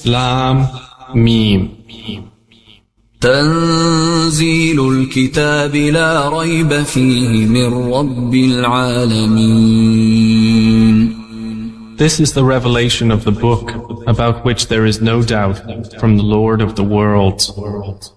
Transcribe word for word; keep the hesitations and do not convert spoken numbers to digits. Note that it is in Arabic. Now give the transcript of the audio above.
Lam Mim. تنزيل الكتاب لا ريب فيه من رب العالمين. This is the revelation of the book, about which there is no doubt, from the Lord of the worlds.